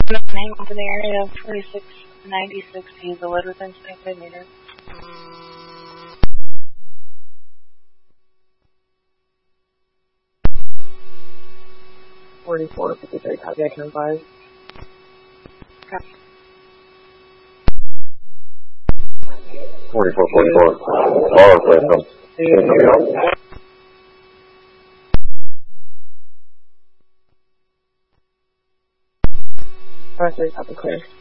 Name over the area of 4696. Use the lead within 25 meters. 4453, copy, I can advise. Copy. 4444. All of them. Sorry, copy, clear.